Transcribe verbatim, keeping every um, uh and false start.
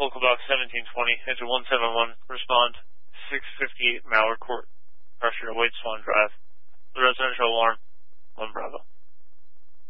Local dock seventeen twenty, engine one seven one, respond, six fifty-eight Mallard Court. Pressure await Swan Drive. The residential alarm, one Bravo.